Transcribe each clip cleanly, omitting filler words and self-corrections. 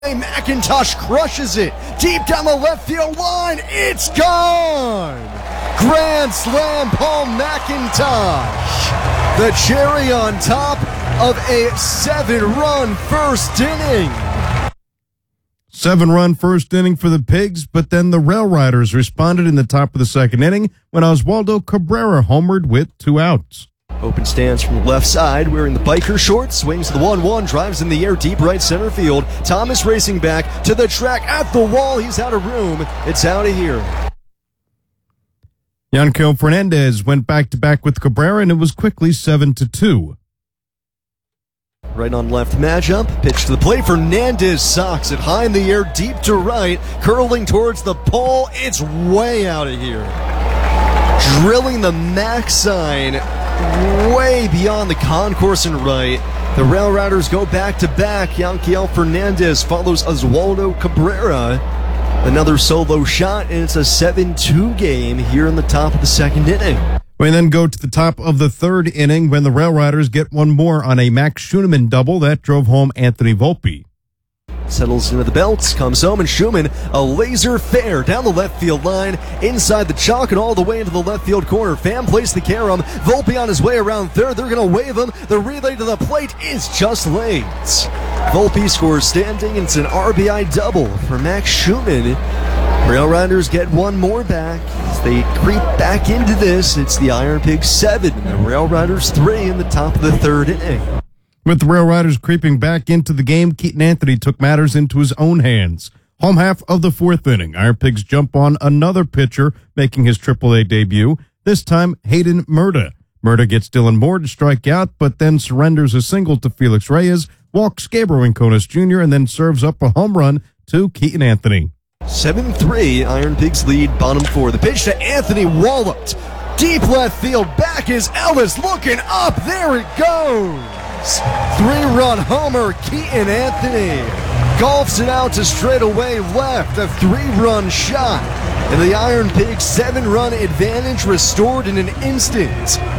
McIntosh crushes it deep down the left field line. It's gone! Grand slam, Paul McIntosh. The cherry on top of a 7-run first inning. 7-run first inning for the Pigs, but then the Rail Riders responded in the top of the second inning when Oswaldo Cabrera homered with 2 outs. Open stance from the left side, wearing the biker shorts, swings the 1-1, drives in the air, deep right center field. Thomas racing back to the track at the wall. He's out of room. It's out of here. Yankel Fernandez went back-to-back with Cabrera, and it was quickly 7-2. Right on left matchup, pitch to the plate. Fernandez socks it high in the air, deep to right, curling towards the pole. It's way out of here. Drilling the max sign way beyond the concourse and right. The Rail Riders go back-to-back. Yankel Fernandez follows Oswaldo Cabrera. Another solo shot, and it's a 7-2 game here in the top of the second inning. We then go to the top of the third inning when the Rail Riders get one more on a Max Schumann double that drove home Anthony Volpe. Settles into the belts, comes home, and Schumann, a laser fair down the left field line, inside the chalk and all the way into the left field corner. Pham plays the carom. Volpe on his way around third. They're going to wave him. The relay to the plate is just late. Volpe scores standing, and it's an RBI double for Max Schumann. Rail Riders get one more back. As they creep back into this, it's the Iron Pigs 7 and the Rail Riders 3 in the top of the third inning. With the Rail Riders creeping back into the game, Keaton Anthony took matters into his own hands. Home half of the fourth inning, Iron Pigs jump on another pitcher making his AAA debut, this time Hayden Murta. Murta gets Dylan Moore to strike out, but then surrenders a single to Felix Reyes, walks Gabriel Rincones Jr., and then serves up a home run to Keaton Anthony. 7-3, Iron Pigs lead bottom 4. The pitch to Anthony, walloped. Deep left field, back is Ellis looking up, there it goes! 3-run homer, Keaton Anthony golfs it out to straightaway left, a 3-run shot, and the Iron Pigs 7-run advantage restored in an instant.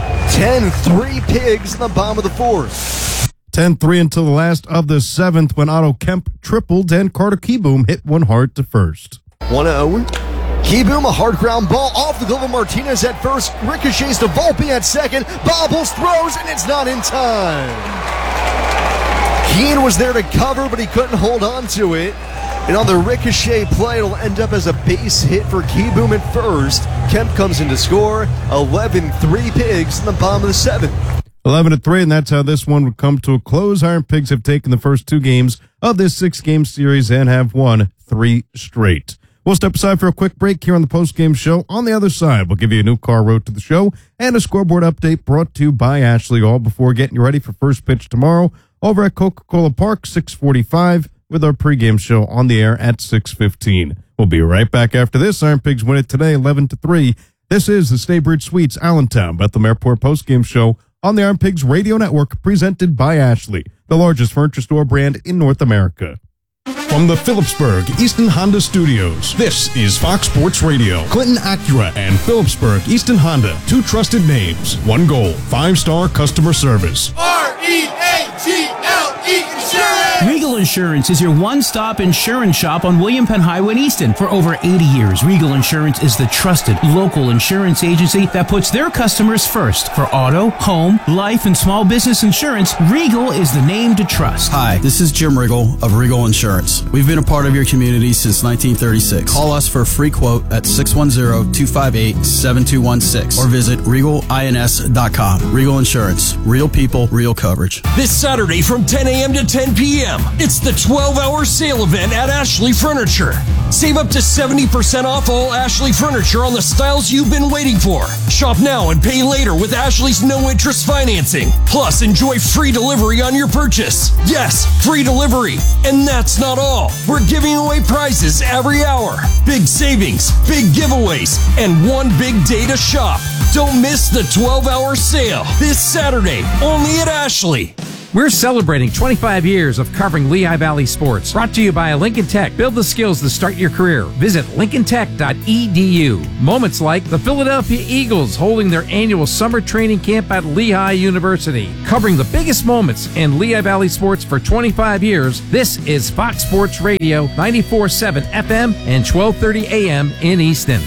10-3 Pigs in the bottom of the fourth. 10-3 until the last of the seventh when Otto Kemp tripled and Carter Kieboom hit one hard to first. 1-0. Kieboom, a hard ground ball off the glove of Martinez at first, ricochets to Volpe at second, bobbles, throws, and it's not in time. Keane was there to cover, but he couldn't hold on to it. And on the ricochet play, it'll end up as a base hit for Kieboom at first. Kemp comes in to score. 11-3 Pigs in the bottom of the seventh. 11-3, and that's how this one would come to a close. Iron Pigs have taken the first 2 games of this 6-game series and have won 3 straight. We'll step aside for a quick break here on the post-game show. On the other side, we'll give you a new car road to the show and a scoreboard update brought to you by Ashley, all before getting you ready for first pitch tomorrow over at Coca-Cola Park, 6:45, with our pregame show on the air at 6:15. We'll be right back after this. Iron Pigs win it today, 11-3. This is the Staybridge Suites Allentown Bethlehem Airport postgame show on the Iron Pigs Radio Network, presented by Ashley, the largest furniture store brand in North America. From the Phillipsburg Easton Honda Studios, this is Fox Sports Radio. Clinton Acura and Phillipsburg Easton Honda, 2 trusted names, 1 goal, 5-star customer service. R-E-A-G-L-E Insurance! Regal Insurance is your one-stop insurance shop on William Penn Highway in Easton. For over 80 years, Regal Insurance is the trusted local insurance agency that puts their customers first. For auto, home, life, and small business insurance, Regal is the name to trust. Hi, this is Jim Riggle of Regal Insurance. We've been a part of your community since 1936. Call us for a free quote at 610-258-7216 or visit regalins.com. Regal Insurance. Real people, real coverage. This Saturday from 10 a.m. to 10 p.m., it's the 12-hour sale event at Ashley Furniture. Save up to 70% off all Ashley Furniture on the styles you've been waiting for. Shop now and pay later with Ashley's no-interest financing. Plus, enjoy free delivery on your purchase. Yes, free delivery. And that's not all. We're giving away prizes every hour. Big savings, big giveaways, and one big day to shop. Don't miss the 12-hour sale this Saturday, only at Ashley. We're celebrating 25 years of covering Lehigh Valley sports. Brought to you by Lincoln Tech. Build the skills to start your career. Visit lincolntech.edu. Moments like the Philadelphia Eagles holding their annual summer training camp at Lehigh University. Covering the biggest moments in Lehigh Valley sports for 25 years, this is Fox Sports Radio, 94.7 FM and 12:30 a.m. in Easton.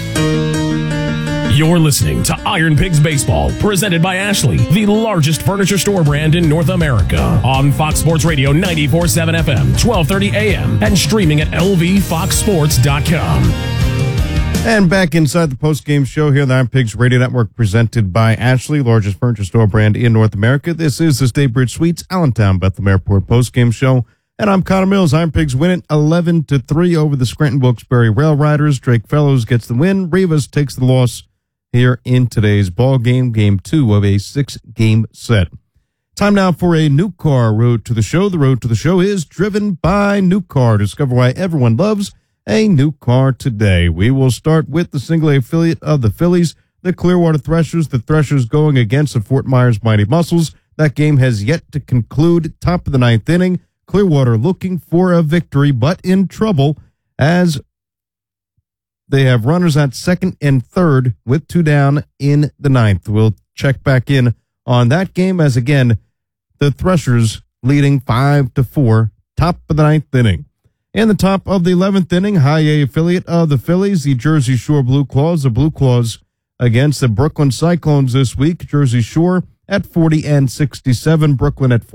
You're listening to Iron Pigs Baseball, presented by Ashley, the largest furniture store brand in North America. On Fox Sports Radio 94.7 FM, 12:30 a.m. and streaming at lvfoxsports.com. And back inside the post-game show here on the Iron Pigs Radio Network, presented by Ashley, largest furniture store brand in North America. This is the Statebridge Suites, Allentown, Bethlehem Airport post-game show. And I'm Connor Mills. Iron Pigs win it 11-3 over the Scranton Wilkes-Barre Rail Riders. Drake Fellows gets the win. Rivas takes the loss here in today's ball game, game 2 of a 6-game set. Time now for a new car road to the show. The road to the show is driven by New Car. Discover why everyone loves a new car today. We will start with the single A affiliate of the Phillies, the Clearwater Threshers. The Threshers going against the Fort Myers Mighty Muscles. That game has yet to conclude. Top of the 9th inning. Clearwater looking for a victory, but in trouble as they have runners at second and third with 2 down in the 9th. We'll check back in on that game as, again, the Threshers leading 5-4, top of the 9th inning. In the top of the 11th inning, high A affiliate of the Phillies, the Jersey Shore Blue Claws. The Blue Claws against the Brooklyn Cyclones this week. Jersey Shore at 40-67, Brooklyn at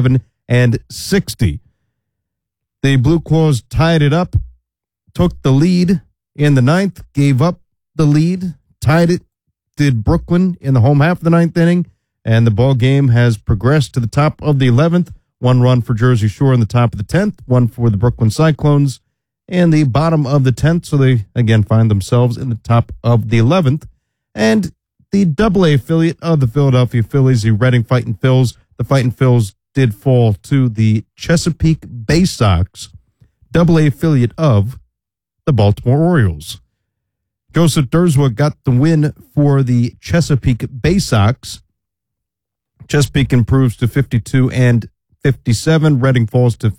47-60. The Blue Claws tied it up, took the lead in the 9th, gave up the lead, tied it, did Brooklyn in the home half of the 9th inning, and the ball game has progressed to the top of the 11th. 1 run for Jersey Shore in the top of the 10th, 1 for the Brooklyn Cyclones in the bottom of the 10th, so they again find themselves in the top of the 11th. And the AA affiliate of the Philadelphia Phillies, the Reading Fightin' Phils. The Fightin' Phils did fall to the Chesapeake Bay Sox, AA affiliate of the Baltimore Orioles. Joseph Durswa got the win for the Chesapeake Bay Sox. Chesapeake improves to 52-57. Reading falls to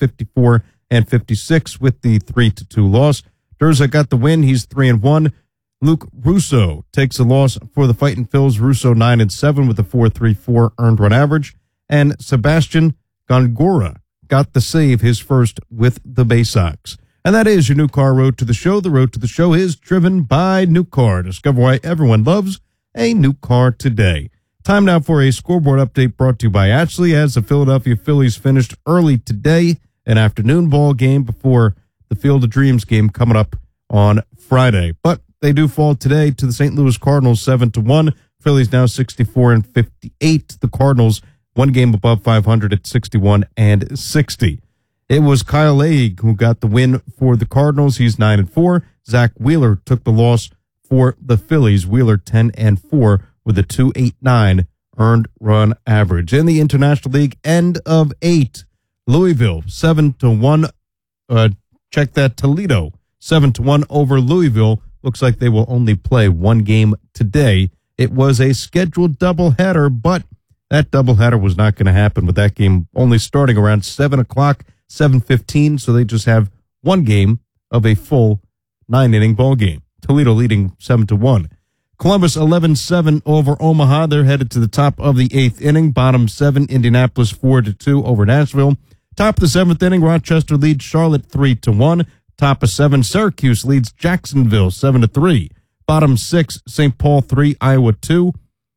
54-56 with the 3-2 loss. Durswa got the win. He's 3-1. Luke Russo takes a loss for the Fightin' Phils. Russo 9-7 with a 4.34 earned run average. And Sebastian Gongora got the save, his first with the Bay Sox. And that is your New Car Road to the Show. The Road to the Show is driven by New Car. Discover why everyone loves a new car today. Time now for a scoreboard update brought to you by Ashley, as the Philadelphia Phillies finished early today, an afternoon ball game before the Field of Dreams game coming up on Friday. But they do fall today to the St. Louis Cardinals 7-1. Phillies now 64-58. The Cardinals 1 game above 500 at 61-60. It was Kyle Laig who got the win for the Cardinals. He's 9-4. Zach Wheeler took the loss for the Phillies. Wheeler 10-4 with a 2.89 earned run average. In the International League, end of 8. Louisville 7-1. Check that. Toledo 7-1 over Louisville. Looks like they will only play 1 game today. It was a scheduled doubleheader, but that doubleheader was not going to happen with that game only starting around 7 o'clock. 7:15, so they just have 1 game of a full 9-inning ball game. Toledo leading 7-1. Columbus 11-7 over Omaha. They're headed to the top of the 8th inning. Bottom 7, Indianapolis 4-2 over Nashville. Top of the 7th inning, Rochester leads Charlotte 3-1. Top of 7, Syracuse leads Jacksonville 7-3. Bottom 6, St. Paul 3, Iowa 2.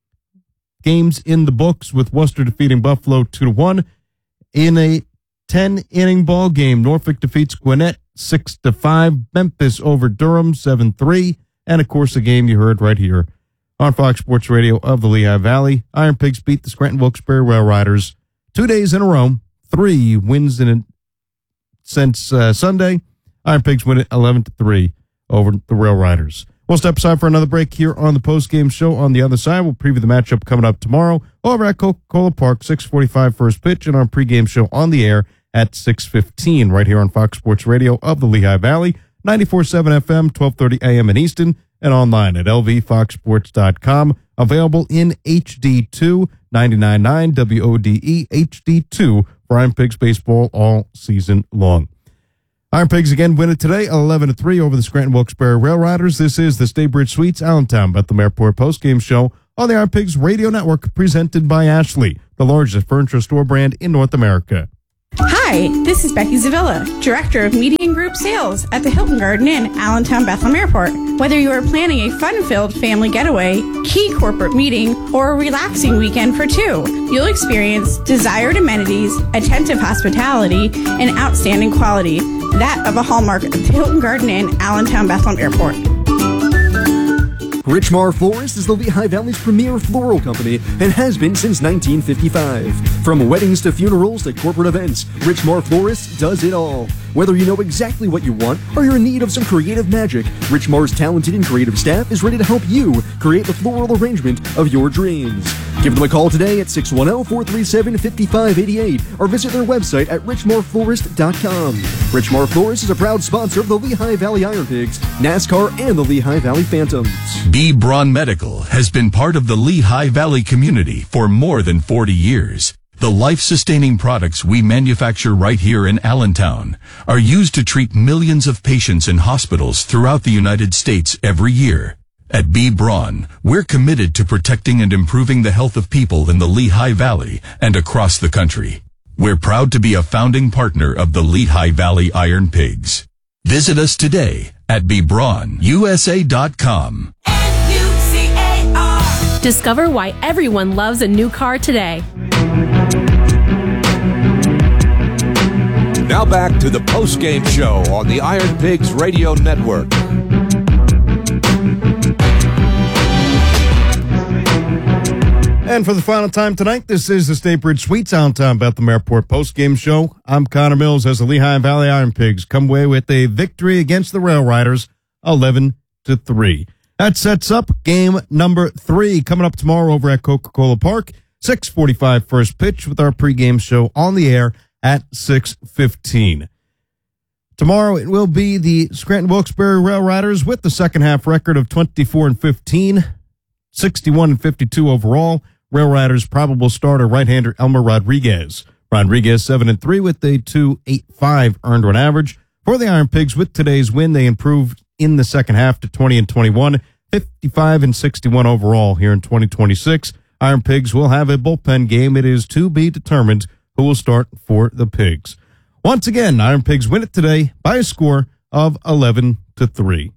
Games in the books with Worcester defeating Buffalo 2-1. In a 10-inning ball game, Norfolk defeats Gwinnett 6-5. Memphis over Durham 7-3. And, of course, the game you heard right here on Fox Sports Radio of the Lehigh Valley. Iron Pigs beat the Scranton Wilkes-Barre Rail Riders 2 days in a row. 3 wins since Sunday. Iron Pigs win it 11-3 over the Rail Riders. We'll step aside for another break here on the post-game show. On the other side, we'll preview the matchup coming up tomorrow over at Coca-Cola Park, 6:45 first pitch, and our pregame show on the air at 6:15 right here on Fox Sports Radio of the Lehigh Valley, 94.7 FM, 12:30 a.m. in Easton, and online at lvfoxsports.com. Available in HD2, 99.9 WODE HD2 for Iron Pigs baseball all season long. Iron Pigs again win it today, 11-3 over the Scranton Wilkes-Barre Rail Riders. This is the Staybridge Suites Allentown Bethlehem Airport postgame show on the Iron Pigs Radio Network, presented by Ashley, the largest furniture store brand in North America. Hi, this is Becky Zavilla, Director of Media and Group Sales at the Hilton Garden Inn, Allentown Bethlehem Airport. Whether you are planning a fun-filled family getaway, key corporate meeting, or a relaxing weekend for two, you'll experience desired amenities, attentive hospitality, and outstanding quality. That of a hallmark of the Hilton Garden Inn, Allentown Bethlehem Airport. Richmar Florist is the Lehigh Valley's premier floral company and has been since 1955. From weddings to funerals to corporate events, Richmar Florist does it all. Whether you know exactly what you want or you're in need of some creative magic, Richmar's talented and creative staff is ready to help you create the floral arrangement of your dreams. Give them a call today at 610-437-5588 or visit their website at richmarflorist.com. Richmar Florist is a proud sponsor of the Lehigh Valley Iron Pigs, NASCAR, and the Lehigh Valley Phantoms. B. Braun Medical has been part of the Lehigh Valley community for more than 40 years. The life-sustaining products we manufacture right here in Allentown are used to treat millions of patients in hospitals throughout the United States every year. At B. Braun, we're committed to protecting and improving the health of people in the Lehigh Valley and across the country. We're proud to be a founding partner of the Lehigh Valley Iron Pigs. Visit us today at bbraunusa.com. Discover why everyone loves a new car today. Now back to the post-game show on the Iron Pigs Radio Network. And for the final time tonight, this is the Staybridge Suites Allentown Bethlehem Airport post-game show. I'm Connor Mills as the Lehigh Valley Iron Pigs come away with a victory against the Rail Riders, 11-3. That sets up game number 3 coming up tomorrow over at Coca-Cola Park. 6:45 first pitch with our pregame show on the air at 6:15. Tomorrow it will be the Scranton Wilkes-Barre Rail Riders with the second half record of 24-15, 61-52 overall. Rail Riders probable starter right-hander Elmer Rodriguez. Rodriguez 7-3 with a 2.85 earned run average. For the Iron Pigs with today's win, they improved in the second half to 20-21, 55-61 overall here in 2026. Iron Pigs will have a bullpen game. It is to be determined who will start for the Pigs. Once again, Iron Pigs win it today by a score of 11-3.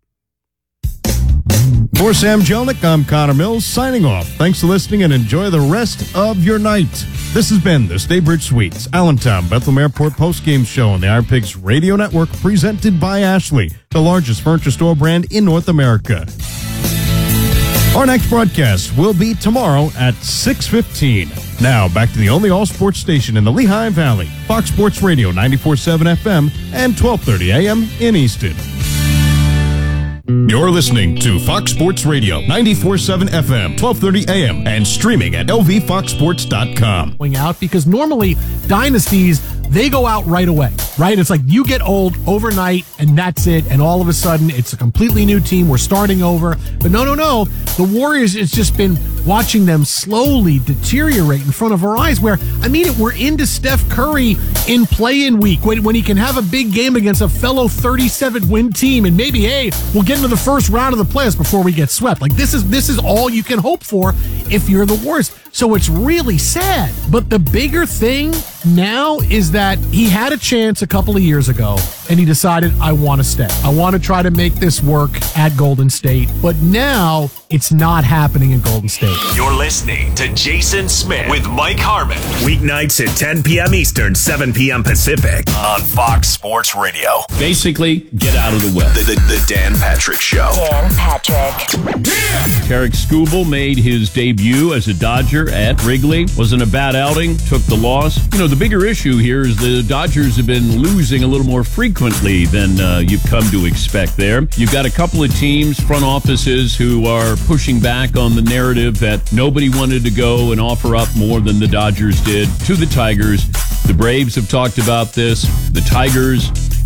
For Sam Jelnick, I'm Connor Mills signing off. Thanks for listening and enjoy the rest of your night. This has been the Staybridge Suites Allentown Bethlehem Airport postgame show on the Iron Pigs Radio Network, presented by Ashley, the largest furniture store brand in North America. Our next broadcast will be tomorrow at 6:15. Now, back to the only all-sports station in the Lehigh Valley, Fox Sports Radio 94.7 FM and 12:30 a.m. in Easton. You're listening to Fox Sports Radio 94.7 FM, 12:30 a.m. and streaming at lvfoxsports.com. Going out because normally dynasties, they go out right away, right? It's like you get old overnight and that's it. And all of a sudden it's a completely new team. We're starting over. But no. The Warriors, it's just been watching them slowly deteriorate in front of our eyes where, we're into Steph Curry in play-in week when he can have a big game against a fellow 37-win team and maybe, hey, we'll get into the first round of the playoffs before we get swept. Like this is all you can hope for if you're the Warriors. So it's really sad. But the bigger thing now is that he had a chance a couple of years ago and he decided, I want to stay. I want to try to make this work at Golden State. But now it's not happening in Golden State. You're listening to Jason Smith with Mike Harmon. Weeknights at 10 p.m. Eastern, 7 p.m. Pacific on Fox Sports Radio. Basically, get out of the way. The Dan Patrick Show. Dan Patrick. Tarik Skubal made his debut as a Dodger at Wrigley. Wasn't a bad outing. Took the loss. The bigger issue here is the Dodgers have been losing a little more frequently than you've come to expect there. You've got a couple of teams, front offices, who are pushing back on the narrative that nobody wanted to go and offer up more than the Dodgers did to the Tigers. The Braves have talked about this. The Tigers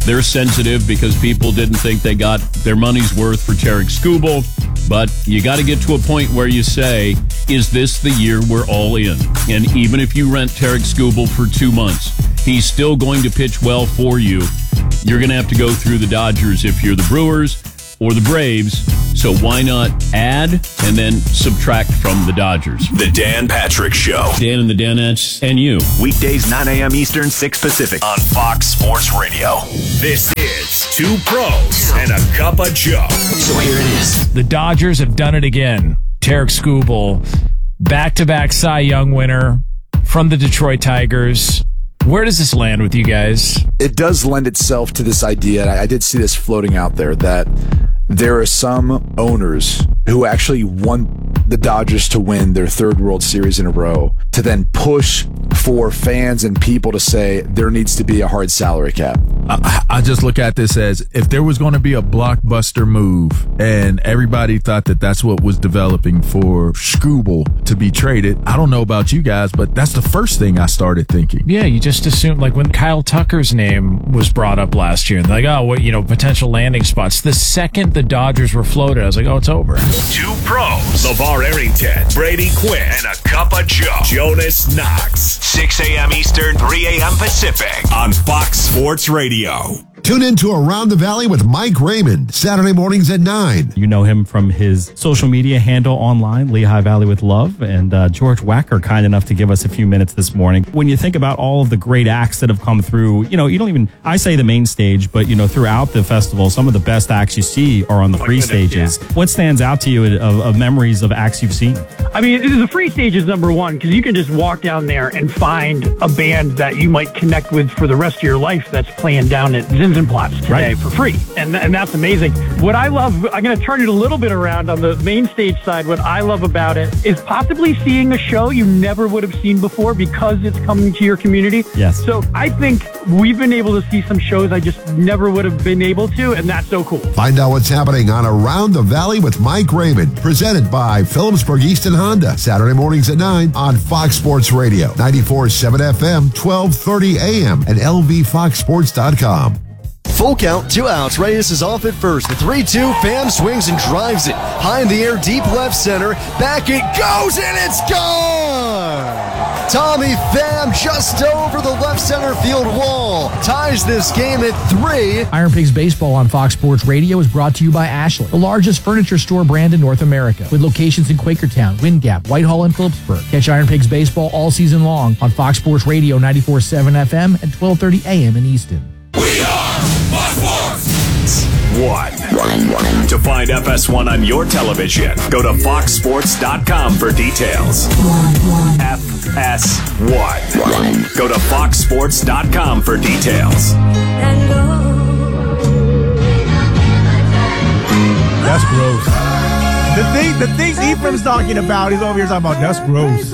They're sensitive because people didn't think they got their money's worth for Tarek Skubal. But you got to get to a point where you say, is this the year we're all in? And even if you rent Tarek Skubal for 2 months, he's still going to pitch well for you. You're going to have to go through the Dodgers if you're the Brewers or the Braves. So why not add and then subtract from the Dodgers? The Dan Patrick Show. Dan and the Danettes and you. Weekdays 9 a.m. Eastern, 6 Pacific on Fox Sports Radio. This is Two Pros and a Cup of Joe. So here it is. The Dodgers have done it again. Tarek Skubal, back-to-back Cy Young winner from the Detroit Tigers. Where does this land with you guys? It does lend itself to this idea, and I did see this floating out there, that there are some owners who actually want the Dodgers to win their third World Series in a row to then push for fans and people to say there needs to be a hard salary cap. I just look at this as if there was going to be a blockbuster move and everybody thought that that's what was developing for Skubal to be traded. I don't know about you guys, but that's the first thing I started thinking. Yeah, you just assumed, like when Kyle Tucker's name was brought up last year, like, oh, what, potential landing spots. The second the Dodgers were floated, I was like, oh, it's over. Two Pros, LeVar Arrington, Brady Quinn, and a Cup of Joe, Jonas Knox. 6 a.m. Eastern, 3 a.m. Pacific on Fox Sports Radio. Tune in to Around the Valley with Mike Raymond, Saturday mornings at 9. You know him from his social media handle online, Lehigh Valley with Love, and George Wacker, kind enough to give us a few minutes this morning. When you think about all of the great acts that have come through, you don't even, I say the main stage, but throughout the festival, some of the best acts you see are on the free stages. Yeah. What stands out to you of memories of acts you've seen? I mean, the free stage is number one, because you can just walk down there and find a band that you might connect with for the rest of your life that's playing down at Zinzenplatz today for free. And that's amazing. What I love, I'm going to turn it a little bit around on the main stage side. What I love about it is possibly seeing a show you never would have seen before because it's coming to your community. Yes. So I think we've been able to see some shows I just never would have been able to, and that's so cool. Find out what's happening on Around the Valley with Mike Raymond, presented by Phillipsburg Easton Honda, Saturday mornings at 9 on Fox Sports Radio, 94.7 FM, 12:30 a.m. and lvfoxsports.com. Full count, 2 outs. Reyes is off at first. The 3-2, Pham swings and drives it. High in the air, deep left center. Back it goes, and it's gone! Tommy Pham just over the left center field wall. Ties this game at 3. Iron Pigs Baseball on Fox Sports Radio is brought to you by Ashley, the largest furniture store brand in North America, with locations in Quakertown, Wind Gap, Whitehall, and Phillipsburg. Catch Iron Pigs Baseball all season long on Fox Sports Radio 94.7 FM and 12:30 a.m. in Easton. We are Fox Sports. One. To find FS1 on your television, go to foxsports.com for details. FS1. Go to foxsports.com for details. That's gross. The things Ephraim's talking about, he's over here talking about, that's gross.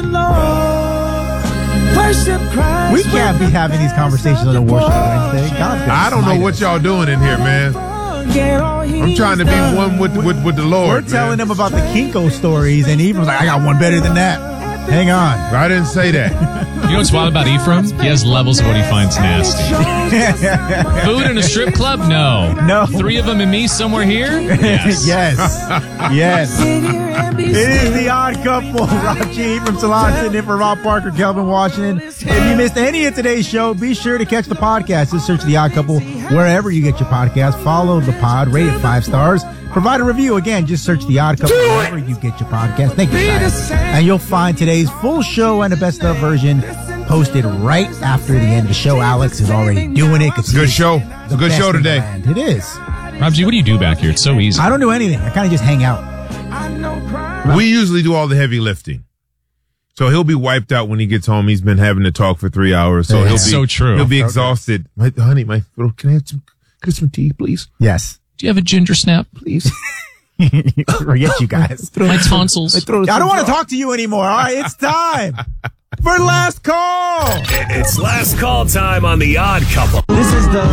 We can't be having these conversations on a worship Wednesday. I don't know what y'all doing in here, man. I'm trying to be one with the Lord. We're telling them about the Kinko stories, and Ephraim's like, I got one better than that. Hang on. I didn't say that. You know what's wild about Ephraim? He has levels of what he finds nasty. Food in a strip club? No. 3 of them and me somewhere here? Yes. Yes. It is the Odd Couple. Rachi Ephraim Salon sitting in for Rob Parker, Kelvin Washington. If you missed any of today's show, be sure to catch the podcast. Just search the Odd Couple wherever you get your podcast. Follow the pod. Rate it 5 stars. Provide a review. Again, just search The Odd Couple wherever you get your podcast. Thank you, guys. And you'll find today's full show and a best of version posted right after the end of the show. Alex is already doing it. Good show. It's a good show today. It is. Robsy, what do you do back here? It's so easy. I don't do anything. I kind of just hang out. We usually do all the heavy lifting. So he'll be wiped out when he gets home. He's been having to talk for 3 hours. So he'll be so true. He'll be exhausted. Honey, my throat, can I have some tea, please? Yes. Do you have a ginger snap, please? Forget you guys. My tonsils. I don't want to talk to you anymore. All right, it's time for last call. It's last call time on The Odd Couple. This is the